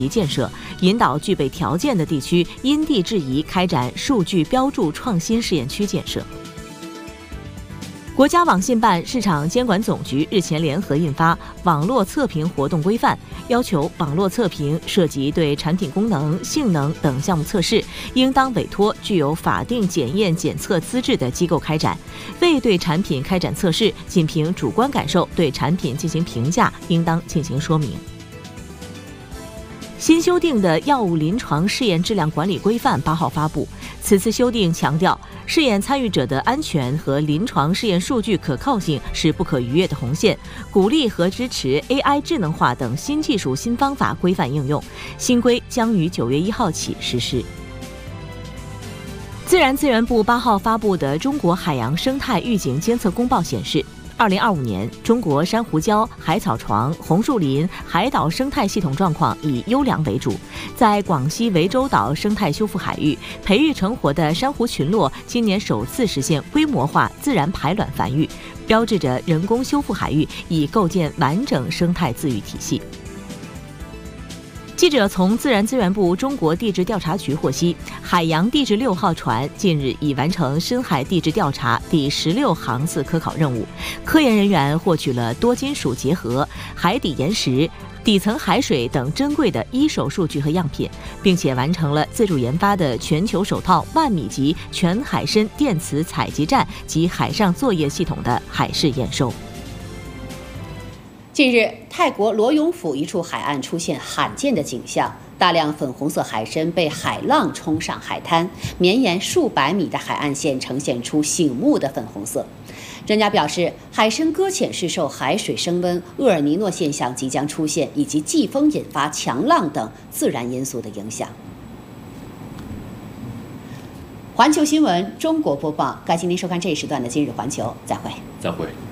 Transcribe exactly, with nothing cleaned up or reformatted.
建设，引导具备条件的地区因地制宜开展数据标注创新试验区建设。国家网信办、市场监管总局日前联合印发《网络测评活动规范》，要求网络测评涉及对产品功能、性能等项目测试，应当委托具有法定检验检测资质的机构开展；未对产品开展测试，仅凭主观感受对产品进行评价，应当进行说明。新修订的药物临床试验质量管理规范八号发布。此次修订强调，试验参与者的安全和临床试验数据可靠性是不可逾越的红线，鼓励和支持 A I 智能化等新技术新方法规范应用。新规将于九月一号起实施。自然资源部八号发布的《中国海洋生态预警监测公报》显示，二零二五年，中国珊瑚礁、海草床、红树林、海岛生态系统状况以优良为主。在广西涠洲岛生态修复海域，培育成活的珊瑚群落今年首次实现规模化自然排卵繁育，标志着人工修复海域已构建完整生态自愈体系。记者从自然资源部中国地质调查局获悉，海洋地质六号船近日已完成深海地质调查第十六航次科考任务，科研人员获取了多金属结合、海底岩石、底层海水等珍贵的一手数据和样品，并且完成了自主研发的全球首套万米级全海深电磁采集站及海上作业系统的海试验收。 近日，泰国罗永府一处海岸出现罕见的景象，大量粉红色海参被海浪冲上海滩，绵延数百米的海岸线呈现出醒目的粉红色。专家表示，海参搁浅是受海水升温、厄尔尼诺现象即将出现以及季风引发强浪等自然因素的影响。环球新闻中国播报，感谢您收看这一时段的今日环球，再会。 再会。